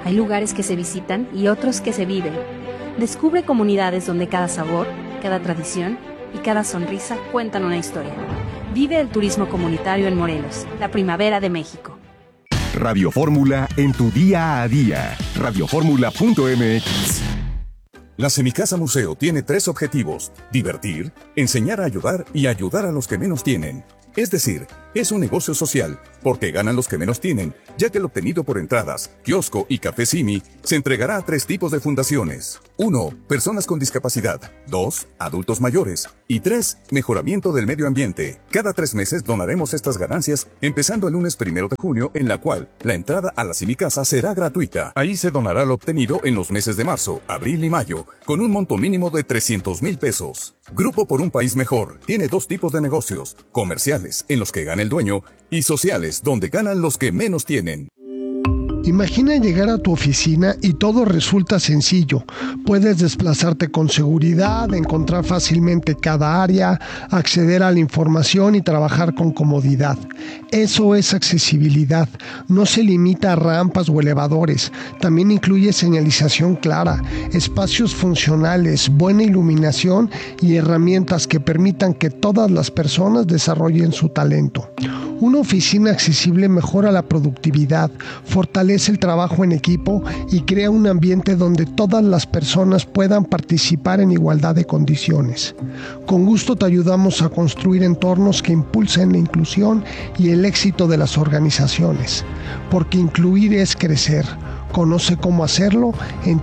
Hay lugares que se visitan y otros que se viven. Descubre comunidades donde cada sabor, cada tradición y cada sonrisa cuentan una historia. Vive el turismo comunitario en Morelos, la primavera de México. Radio Fórmula en tu día a día. Radioformula.mx. La Semicasa Museo tiene 3 objetivos: divertir, enseñar a ayudar y ayudar a los que menos tienen. Es decir, es un negocio social, porque ganan los que menos tienen, ya que el obtenido por entradas, kiosco y café Simi se entregará a 3 tipos de fundaciones. 1. Personas con discapacidad. 2. Adultos mayores. Y 3. Mejoramiento del medio ambiente. Cada 3 meses donaremos estas ganancias, empezando el lunes 1 de junio, en la cual la entrada a la Semicasa será gratuita. Ahí se donará lo obtenido en los meses de marzo, abril y mayo, con un monto mínimo de 300,000 pesos. Grupo por un País Mejor tiene 2 tipos de negocios: comerciales, en los que gana el dueño, y sociales, donde ganan los que menos tienen. Imagina llegar a tu oficina y todo resulta sencillo. Puedes desplazarte con seguridad, encontrar fácilmente cada área, acceder a la información y trabajar con comodidad. Eso es accesibilidad. No se limita a rampas o elevadores. También incluye señalización clara, espacios funcionales, buena iluminación y herramientas que permitan que todas las personas desarrollen su talento. Una oficina accesible mejora la productividad, fortalece el trabajo en equipo y crea un ambiente donde todas las personas puedan participar en igualdad de condiciones. Con gusto te ayudamos a construir entornos que impulsen la inclusión y el éxito de las organizaciones, porque incluir es crecer. Conoce cómo hacerlo en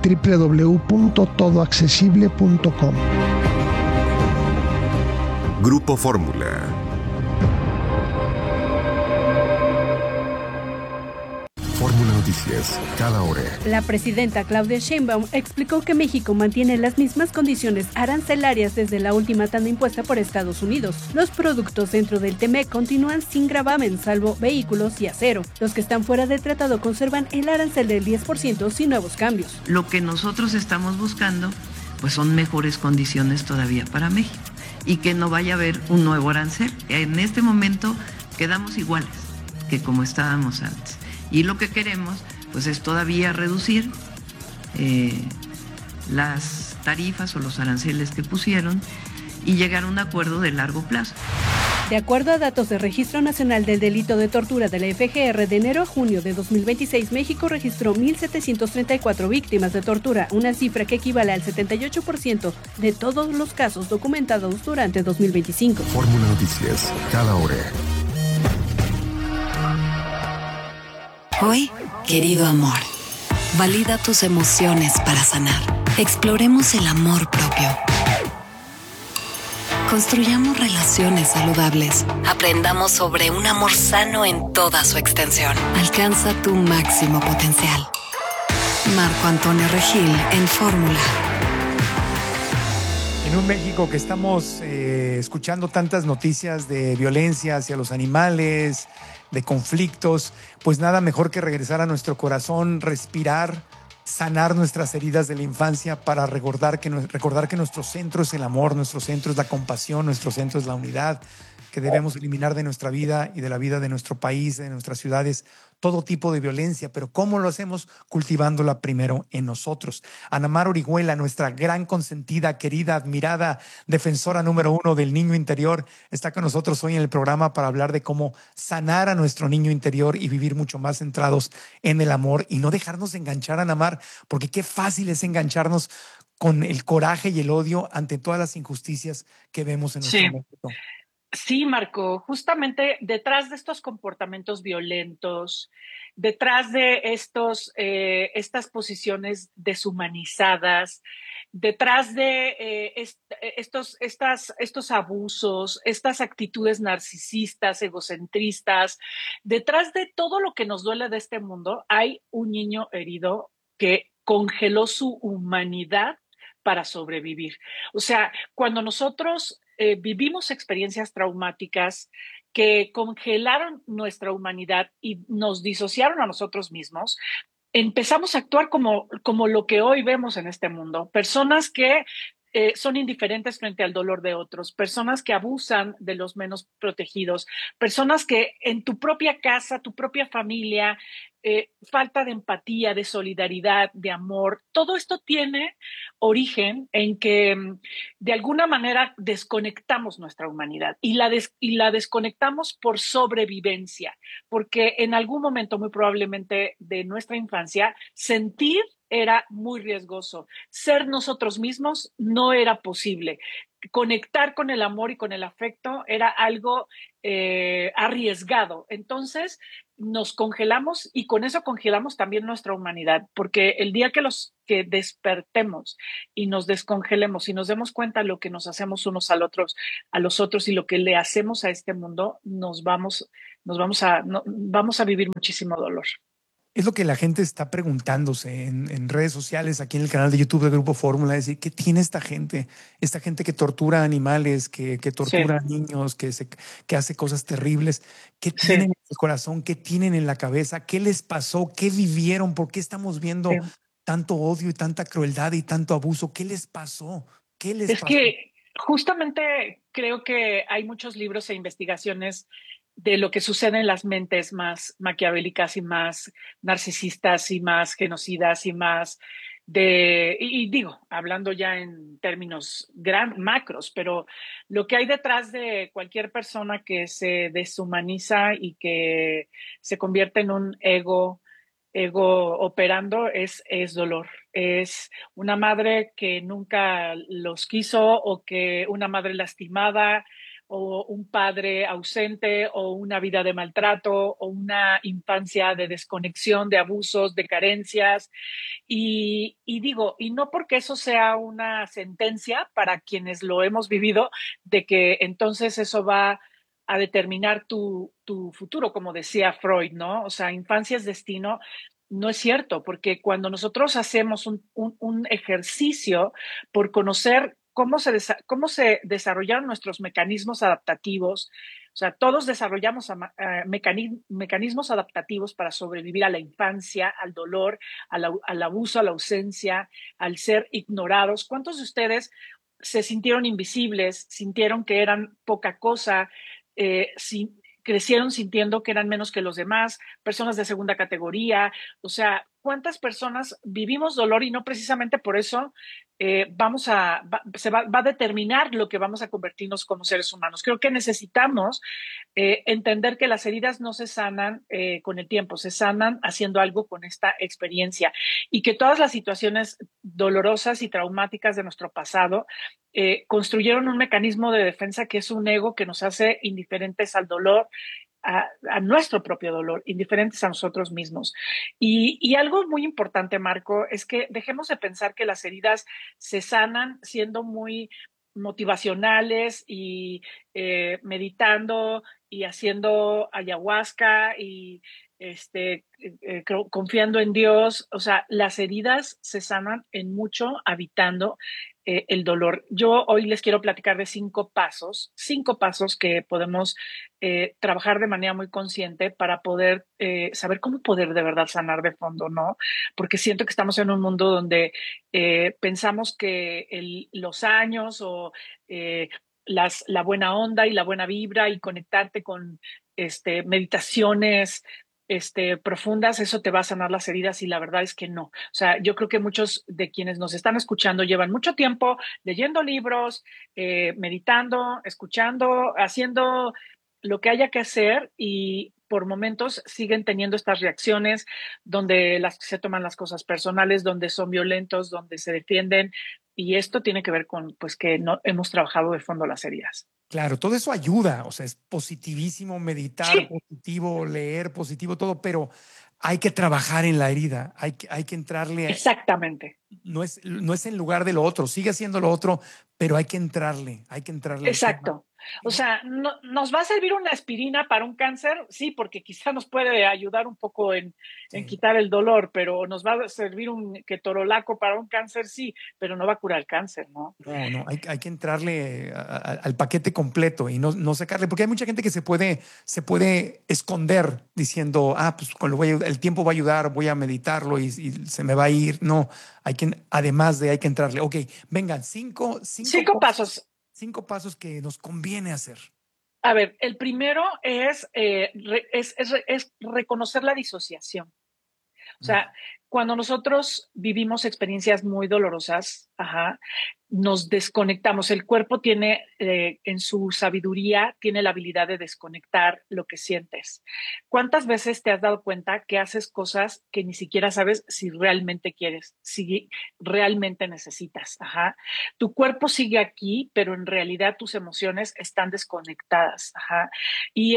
www.todoaccesible.com. Grupo Fórmula. Fórmula Noticias, cada hora. La presidenta Claudia Sheinbaum explicó que México mantiene las mismas condiciones arancelarias desde la última tanda impuesta por Estados Unidos. Los productos dentro del TEMEC continúan sin gravamen, salvo vehículos y acero. Los que están fuera del tratado conservan el arancel del 10% sin nuevos cambios. Lo que nosotros estamos buscando, pues son mejores condiciones todavía para México y que no vaya a haber un nuevo arancel. En este momento quedamos iguales que como estábamos antes. Y lo que queremos, pues, es todavía reducir las tarifas o los aranceles que pusieron y llegar a un acuerdo de largo plazo. De acuerdo a datos del Registro Nacional del Delito de Tortura de la FGR, de enero a junio de 2026, México registró 1,734 víctimas de tortura, una cifra que equivale al 78% de todos los casos documentados durante 2025. Fórmula Noticias, cada hora. Hoy, querido amor, valida tus emociones para sanar. Exploremos el amor propio. Construyamos relaciones saludables. Aprendamos sobre un amor sano en toda su extensión. Alcanza tu máximo potencial. Marco Antonio Regil en Fórmula. En un México que estamos escuchando tantas noticias de violencia hacia los animales, de conflictos, pues nada mejor que regresar a nuestro corazón, respirar, sanar nuestras heridas de la infancia para recordar que nuestro centro es el amor, nuestro centro es la compasión, nuestro centro es la unidad, que debemos eliminar de nuestra vida y de la vida de nuestro país, de nuestras ciudades, todo tipo de violencia. Pero ¿cómo lo hacemos? Cultivándola primero en nosotros. Ana Mar Orihuela, nuestra gran consentida, querida, admirada, defensora número 1 del niño interior, está con nosotros hoy en el programa para hablar de cómo sanar a nuestro niño interior y vivir mucho más centrados en el amor y no dejarnos enganchar, Ana Mar, porque qué fácil es engancharnos con el coraje y el odio ante todas las injusticias que vemos en nuestro México. Sí, Marco, justamente detrás de estos comportamientos violentos, detrás de estas posiciones deshumanizadas, detrás de estos abusos, estas actitudes narcisistas, egocentristas, detrás de todo lo que nos duele de este mundo, hay un niño herido que congeló su humanidad para sobrevivir. O sea, cuando nosotros vivimos experiencias traumáticas que congelaron nuestra humanidad y nos disociaron a nosotros mismos, empezamos a actuar como lo que hoy vemos en este mundo. Personas que son indiferentes frente al dolor de otros, personas que abusan de los menos protegidos, personas que en tu propia casa, tu propia familia, falta de empatía, de solidaridad, de amor. Todo esto tiene origen en que de alguna manera desconectamos nuestra humanidad y la desconectamos por sobrevivencia, porque en algún momento, muy probablemente de nuestra infancia, sentir era muy riesgoso. Ser nosotros mismos no era posible. Conectar con el amor y con el afecto era algo arriesgado. Entonces nos congelamos y con eso congelamos también nuestra humanidad, porque el día que despertemos y nos descongelemos y nos demos cuenta de lo que nos hacemos unos a los otros y lo que le hacemos a este mundo, vamos a vivir muchísimo dolor. Es lo que la gente está preguntándose en redes sociales, aquí en el canal de YouTube de Grupo Fórmula, es decir, ¿qué tiene esta gente? Esta gente que tortura animales, que tortura a niños, que hace cosas terribles. ¿Qué tienen en el corazón? ¿Qué tienen en la cabeza? ¿Qué les pasó? ¿Qué vivieron? ¿Por qué estamos viendo tanto odio y tanta crueldad y tanto abuso? ¿Qué les pasó? ¿Qué les pasó? Es que justamente creo que hay muchos libros e investigaciones de lo que sucede en las mentes más maquiavélicas y más narcisistas y más genocidas y más y digo, hablando ya en términos macros, pero lo que hay detrás de cualquier persona que se deshumaniza y que se convierte en un ego operando es dolor. Es una madre que nunca los quiso o que una madre lastimada o un padre ausente o una vida de maltrato o una infancia de desconexión, de abusos, de carencias. Y digo, y no porque eso sea una sentencia para quienes lo hemos vivido, de que entonces eso va a determinar tu futuro, como decía Freud, ¿no? O sea, infancia es destino. No es cierto, porque cuando nosotros hacemos un ejercicio por conocer cómo se desarrollaron nuestros mecanismos adaptativos, o sea, todos desarrollamos mecanismos adaptativos para sobrevivir a la infancia, al dolor, al abuso, a la ausencia, al ser ignorados. ¿Cuántos de ustedes se sintieron invisibles, sintieron que eran poca cosa, crecieron sintiendo que eran menos que los demás, personas de segunda categoría? O sea, ¿cuántas personas vivimos dolor y no precisamente por eso va a determinar lo que vamos a convertirnos como seres humanos? Creo que necesitamos entender que las heridas no se sanan con el tiempo, se sanan haciendo algo con esta experiencia y que todas las situaciones dolorosas y traumáticas de nuestro pasado construyeron un mecanismo de defensa que es un ego que nos hace indiferentes al dolor, a nuestro propio dolor, indiferentes a nosotros mismos. Y algo muy importante, Marco, es que dejemos de pensar que las heridas se sanan siendo muy motivacionales y meditando y haciendo ayahuasca y confiando en Dios. O sea, las heridas se sanan en mucho habitando el dolor. Yo hoy les quiero platicar de 5 pasos que podemos trabajar de manera muy consciente para poder saber cómo poder de verdad sanar de fondo, ¿no? Porque siento que estamos en un mundo donde pensamos que los años o la buena onda y la buena vibra y conectarte con meditaciones profundas, eso te va a sanar las heridas, y la verdad es que no. O sea, yo creo que muchos de quienes nos están escuchando llevan mucho tiempo leyendo libros, meditando, escuchando, haciendo lo que haya que hacer, y por momentos siguen teniendo estas reacciones donde se toman las cosas personales, donde son violentos, donde se defienden, y esto tiene que ver con pues que no hemos trabajado de fondo las heridas. Claro, todo eso ayuda, o sea, es positivísimo meditar, positivo, leer, positivo, todo, pero hay que trabajar en la herida, hay que entrarle. Exactamente. No es en lugar de lo otro, sigue siendo lo otro, pero hay que entrarle. Exacto. O sea, ¿nos va a servir una aspirina para un cáncer? Sí, porque quizá nos puede ayudar un poco en quitar el dolor, pero ¿nos va a servir un ketorolaco para un cáncer? Sí, pero no va a curar el cáncer, ¿no? No, hay que entrarle al paquete completo y no sacarle, porque hay mucha gente que se puede esconder diciendo, pues el tiempo va a ayudar, voy a meditarlo y se me va a ir. No, hay que entrarle. Ok, vengan, cinco pasos. 5 pasos que nos conviene hacer. A ver, el primero es reconocer la disociación. O sea, cuando nosotros vivimos experiencias muy dolorosas, nos desconectamos. El cuerpo tiene, en su sabiduría, tiene la habilidad de desconectar lo que sientes. ¿Cuántas veces te has dado cuenta que haces cosas que ni siquiera sabes si realmente quieres, si realmente necesitas? Tu cuerpo sigue aquí, pero en realidad tus emociones están desconectadas. Y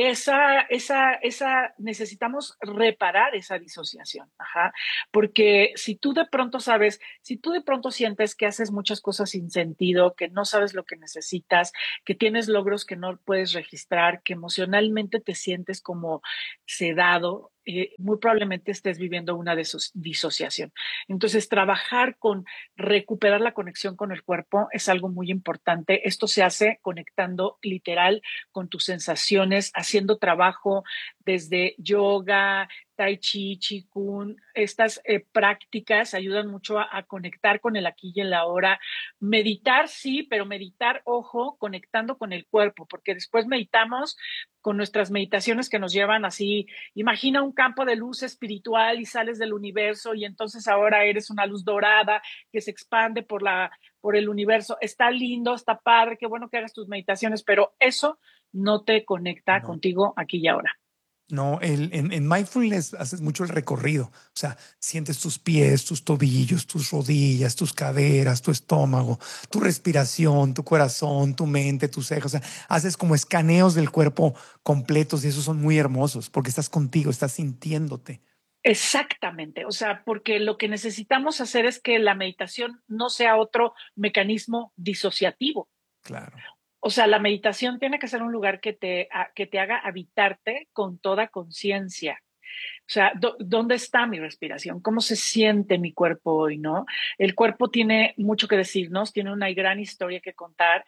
necesitamos reparar esa disociación. Porque si tú de pronto sabes, si tú de pronto sientes que haces muchas cosas sin sentido, que no sabes lo que necesitas, que tienes logros que no puedes registrar, que emocionalmente te sientes como sedado, muy probablemente estés viviendo una disociación. Entonces, trabajar con recuperar la conexión con el cuerpo es algo muy importante. Esto se hace conectando literal con tus sensaciones, haciendo trabajo desde yoga, tai chi, qigong. Estas prácticas ayudan mucho a conectar con el aquí y el ahora. Meditar, sí, pero meditar, ojo, conectando con el cuerpo, porque después meditamos con nuestras meditaciones que nos llevan así. Imagina un campo de luz espiritual y sales del universo y entonces ahora eres una luz dorada que se expande por el universo. Está lindo, está padre, qué bueno que hagas tus meditaciones, pero eso no te conecta contigo aquí y ahora. No, en mindfulness haces mucho el recorrido. O sea, sientes tus pies, tus tobillos, tus rodillas, tus caderas, tu estómago, tu respiración, tu corazón, tu mente, tus cejas. O sea, haces como escaneos del cuerpo completos y esos son muy hermosos porque estás contigo, estás sintiéndote. Exactamente, o sea, porque lo que necesitamos hacer es que la meditación no sea otro mecanismo disociativo. Claro. O sea, la meditación tiene que ser un lugar que te haga habitarte con toda conciencia. O sea, ¿dónde está mi respiración? ¿Cómo se siente mi cuerpo hoy, no? El cuerpo tiene mucho que decirnos, tiene una gran historia que contar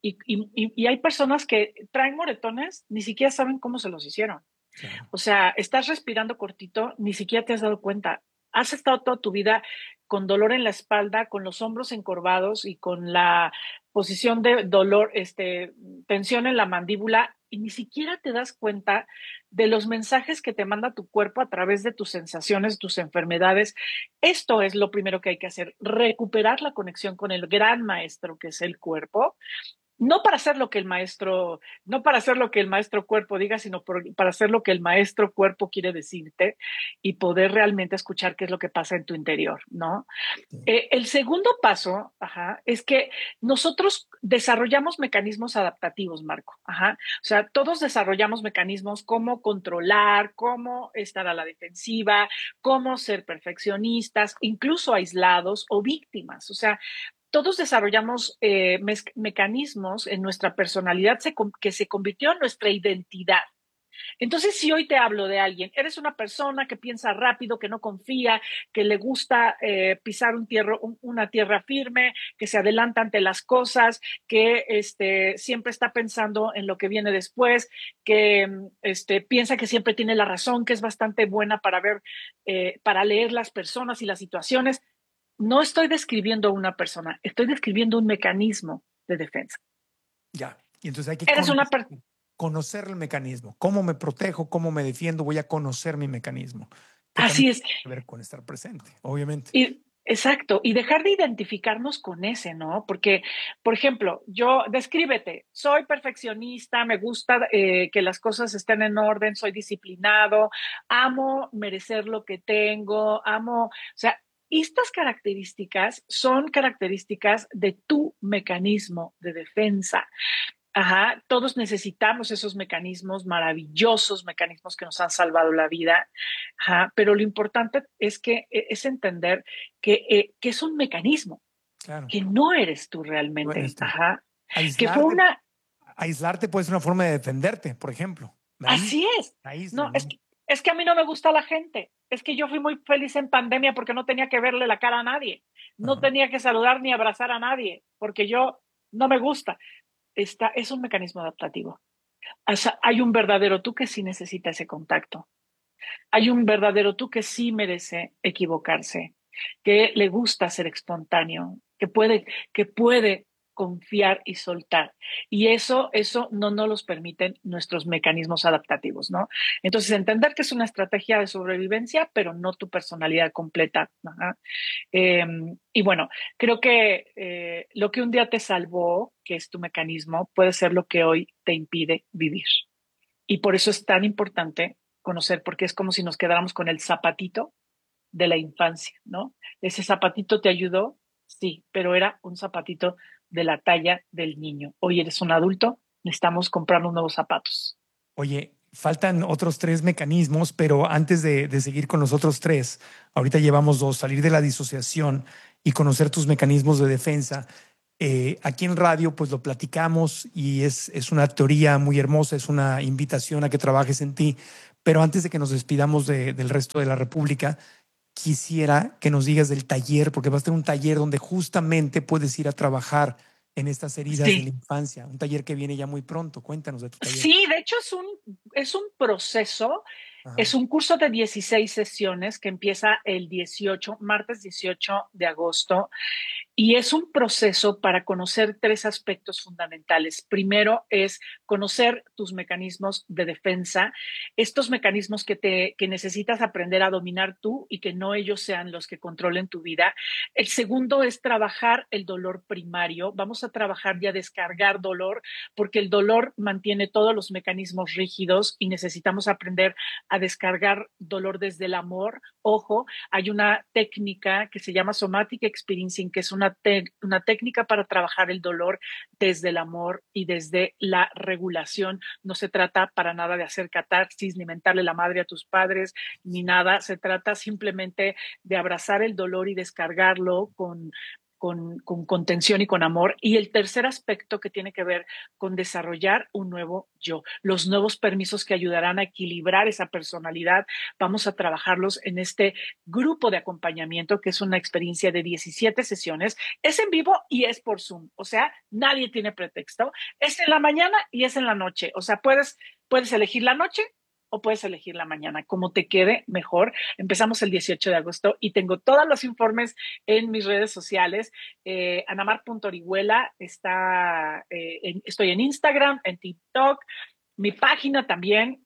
y hay personas que traen moretones, ni siquiera saben cómo se los hicieron. Claro. O sea, estás respirando cortito, ni siquiera te has dado cuenta. Has estado toda tu vida con dolor en la espalda, con los hombros encorvados y con la posición de dolor, tensión en la mandíbula, y ni siquiera te das cuenta de los mensajes que te manda tu cuerpo a través de tus sensaciones, tus enfermedades. Esto es lo primero que hay que hacer, recuperar la conexión con el gran maestro que es el cuerpo. No para hacer lo que el maestro, no para hacer lo que el maestro cuerpo diga, sino para hacer lo que el maestro cuerpo quiere decirte y poder realmente escuchar qué es lo que pasa en tu interior, ¿no? El segundo paso, es que nosotros desarrollamos mecanismos adaptativos, Marco. O sea, todos desarrollamos mecanismos como controlar, cómo estar a la defensiva, cómo ser perfeccionistas, incluso aislados o víctimas. O sea, todos desarrollamos mecanismos en nuestra personalidad que se convirtió en nuestra identidad. Entonces, si hoy te hablo de alguien, eres una persona que piensa rápido, que no confía, que le gusta pisar una tierra firme, que se adelanta ante las cosas, que siempre está pensando en lo que viene después, que piensa que siempre tiene la razón, que es bastante buena para leer las personas y las situaciones. No estoy describiendo a una persona, estoy describiendo un mecanismo de defensa. Ya, y entonces hay que conocer el mecanismo. ¿Cómo me protejo? ¿Cómo me defiendo? Voy a conocer mi mecanismo. Así es. Tiene que ver con estar presente, obviamente. Exacto, y dejar de identificarnos con ese, ¿no? Porque, por ejemplo, descríbete, soy perfeccionista, me gusta que las cosas estén en orden, soy disciplinado, amo merecer lo que tengo, o sea, estas características son características de tu mecanismo de defensa. Todos necesitamos esos mecanismos maravillosos, mecanismos que nos han salvado la vida. Pero lo importante es entender que es un mecanismo, claro, que no eres tú realmente. Que fue aislarte puede ser una forma de defenderte, por ejemplo. Así es. No, es que a mí no me gusta la gente. Es que yo fui muy feliz en pandemia porque no tenía que verle la cara a nadie. No tenía que saludar ni abrazar a nadie porque yo no me gusta. Es un mecanismo adaptativo. O sea, hay un verdadero tú que sí necesita ese contacto. Hay un verdadero tú que sí merece equivocarse, que le gusta ser espontáneo, que puede confiar y soltar. Y eso no nos los permiten nuestros mecanismos adaptativos, ¿no? Entonces, entender que es una estrategia de sobrevivencia, pero no tu personalidad completa. Ajá. Y bueno, creo que lo que un día te salvó, que es tu mecanismo, puede ser lo que hoy te impide vivir. Y por eso es tan importante conocer, porque es como si nos quedáramos con el zapatito de la infancia, ¿no? Ese zapatito te ayudó, sí, pero era un zapatito de la talla del niño. Hoy eres un adulto, necesitamos comprar unos nuevos zapatos. Oye, faltan otros 3 mecanismos, pero antes de seguir con los otros 3, ahorita llevamos 2, salir de la disociación y conocer tus mecanismos de defensa. Aquí en radio pues lo platicamos y es una teoría muy hermosa, es una invitación a que trabajes en ti, pero antes de que nos despidamos del resto de la República, quisiera que nos digas del taller, porque vas a tener un taller donde justamente puedes ir a trabajar en estas heridas de la infancia, un taller que viene ya muy pronto. Cuéntanos de tu taller. Sí, de hecho es un proceso. Ajá. Es un curso de 16 sesiones que empieza el martes 18 de agosto. Y es un proceso para conocer 3 aspectos fundamentales. Primero es conocer tus mecanismos de defensa, estos mecanismos que necesitas aprender a dominar tú y que no ellos sean los que controlen tu vida. El segundo es trabajar el dolor primario. Vamos a trabajar y a descargar dolor, porque el dolor mantiene todos los mecanismos rígidos y necesitamos aprender a descargar dolor desde el amor. Ojo, hay una técnica que se llama Somatic Experiencing, que es una técnica para trabajar el dolor desde el amor y desde la regulación. No se trata para nada de hacer catarsis, ni mentarle la madre a tus padres, ni nada. Se trata simplemente de abrazar el dolor y descargarlo con contención y con amor. Y el tercer aspecto que tiene que ver con desarrollar un nuevo yo, los nuevos permisos que ayudarán a equilibrar esa personalidad. Vamos a trabajarlos en este grupo de acompañamiento, que es una experiencia de 17 sesiones. Es en vivo y es por Zoom. O sea, nadie tiene pretexto. Es en la mañana y es en la noche. O sea, puedes elegir la noche o puedes elegir la mañana, como te quede mejor. Empezamos el 18 de agosto y tengo todos los informes en mis redes sociales. Anamar.orihuela estoy en Instagram, en TikTok, mi página también,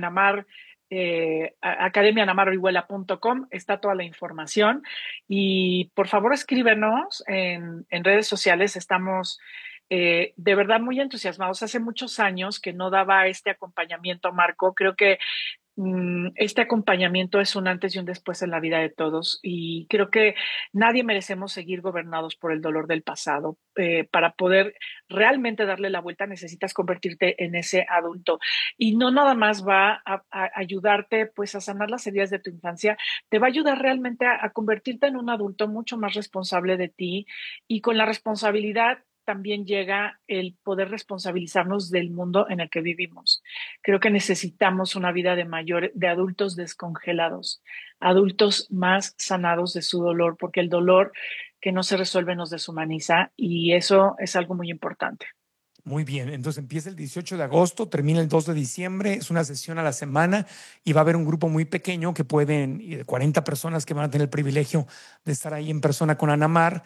academianamarorihuela.com, está toda la información. Y por favor escríbenos en redes sociales. Estamos de verdad muy entusiasmados. Hace muchos años que no daba este acompañamiento, Marco. Creo que este acompañamiento es un antes y un después en la vida de todos, y creo que nadie merecemos seguir gobernados por el dolor del pasado. Para poder realmente darle la vuelta necesitas convertirte en ese adulto, y no nada más va a ayudarte pues a sanar las heridas de tu infancia, te va a ayudar realmente a convertirte en un adulto mucho más responsable de ti, y con la responsabilidad también llega el poder responsabilizarnos del mundo en el que vivimos. Creo que necesitamos una vida de adultos descongelados, adultos más sanados de su dolor, porque el dolor que no se resuelve nos deshumaniza, y eso es algo muy importante. Muy bien, entonces empieza el 18 de agosto, termina el 2 de diciembre, es una sesión a la semana y va a haber un grupo muy pequeño que 40 personas que van a tener el privilegio de estar ahí en persona con Anamar,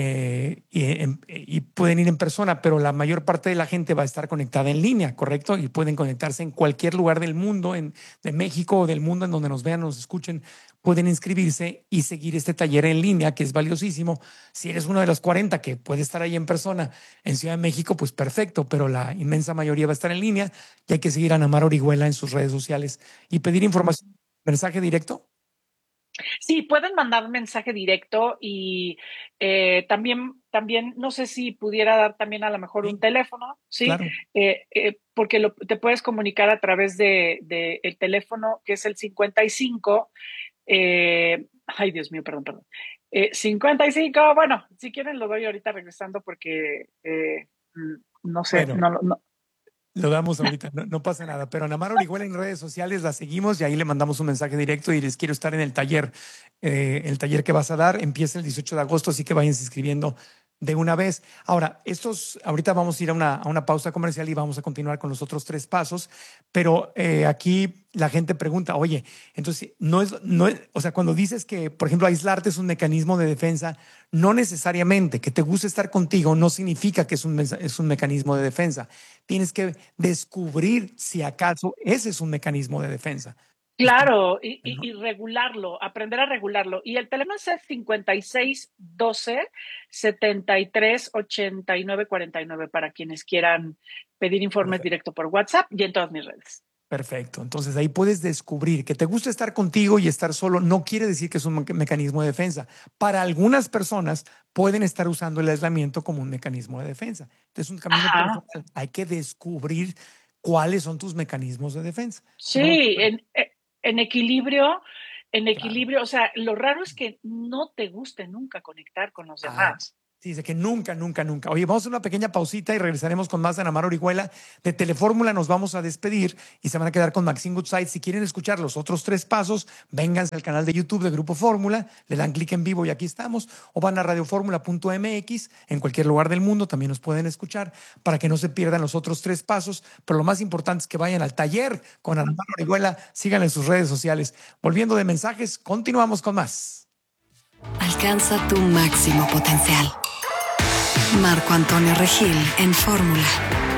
y pueden ir en persona, pero la mayor parte de la gente va a estar conectada en línea, ¿correcto? Y pueden conectarse en cualquier lugar del mundo, de México o del mundo, en donde nos vean, nos escuchen, pueden inscribirse y seguir este taller en línea, que es valiosísimo. Si eres uno de los 40 que puede estar ahí en persona en Ciudad de México, pues perfecto, pero la inmensa mayoría va a estar en línea y hay que seguir a Anamar Orihuela en sus redes sociales y pedir información, mensaje directo. Sí, pueden mandar mensaje directo, y también no sé si pudiera dar también a lo mejor un teléfono, ¿sí? Claro. Porque te puedes comunicar a través de el teléfono, que es el 55, ay Dios mío, perdón. 55, bueno, si quieren lo doy ahorita regresando porque no sé, bueno. No. Lo damos ahorita, no pasa nada. Pero Anamar Orihuela en redes sociales la seguimos y ahí le mandamos un mensaje directo y les quiero estar en el taller. El taller que vas a dar empieza el 18 de agosto, así que vayan inscribiendo de una vez. Ahora, ahorita vamos a ir a una pausa comercial y vamos a continuar con los otros 3 pasos, pero aquí la gente pregunta, oye, entonces, o sea, cuando dices que, por ejemplo, aislarte es un mecanismo de defensa, no necesariamente que te guste estar contigo no significa que es un mecanismo de defensa. Tienes que descubrir si acaso ese es un mecanismo de defensa. Claro, y regularlo, aprender a regularlo. Y el teléfono es 5612-7389-49 para quienes quieran pedir informes directo por WhatsApp y en todas mis redes. Perfecto. Entonces ahí puedes descubrir que te gusta estar contigo y estar solo. No quiere decir que es un mecanismo de defensa. Para algunas personas pueden estar usando el aislamiento como un mecanismo de defensa. Entonces es un camino personal. Hay que descubrir cuáles son tus mecanismos de defensa. Sí, en equilibrio, claro. O sea, lo raro es que no te guste nunca conectar con los demás. Sí, dice que nunca. Oye, vamos a hacer una pequeña pausita y regresaremos con más de Ana Mar Orihuela. De Telefórmula nos vamos a despedir y se van a quedar con Maxine Goodside. Si quieren escuchar los otros 3 pasos, vénganse al canal de YouTube de Grupo Fórmula, le dan clic en vivo y aquí estamos, o van a radioformula.mx, en cualquier lugar del mundo también nos pueden escuchar para que no se pierdan los otros 3 pasos. Pero lo más importante es que vayan al taller con Ana Mar Orihuela, síganla en sus redes sociales. Volviendo de mensajes, continuamos con más. Alcanza tu máximo potencial. Marco Antonio Regil en Fórmula.